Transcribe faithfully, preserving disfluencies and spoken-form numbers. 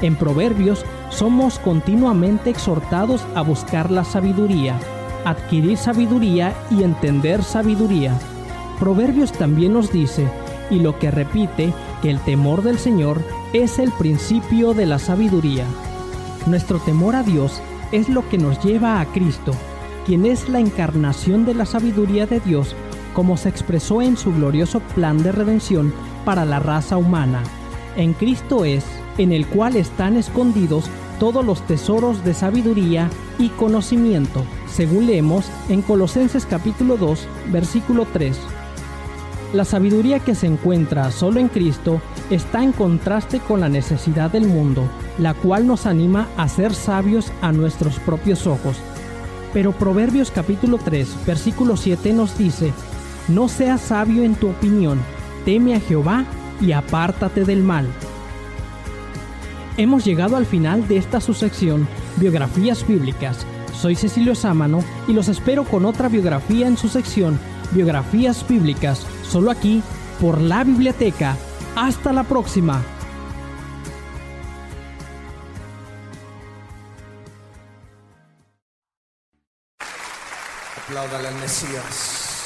En Proverbios somos continuamente exhortados a buscar la sabiduría, adquirir sabiduría y entender sabiduría. Proverbios también nos dice, y lo que repite, que el temor del Señor es el principio de la sabiduría. Nuestro temor a Dios es lo que nos lleva a Cristo, quien es la encarnación de la sabiduría de Dios, como se expresó en su glorioso plan de redención para la raza humana. En Cristo es, en el cual están escondidos todos los tesoros de sabiduría y conocimiento, según leemos en Colosenses capítulo dos, versículo tres. La sabiduría que se encuentra solo en Cristo está en contraste con la necesidad del mundo, la cual nos anima a ser sabios a nuestros propios ojos. Pero Proverbios capítulo tres, versículo siete nos dice, no seas sabio en tu opinión, teme a Jehová y apártate del mal. Hemos llegado al final de esta subsección, Biografías Bíblicas. Soy Cecilio Sámano y los espero con otra biografía en su sección, Biografías Bíblicas, solo aquí, por la Biblioteca. ¡Hasta la próxima! Apláudale al Mesías.